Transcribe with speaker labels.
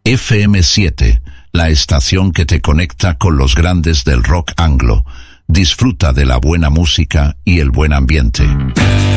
Speaker 1: FM7, la estación que te conecta con los grandes del rock anglo. Disfruta de la buena música y el buen ambiente.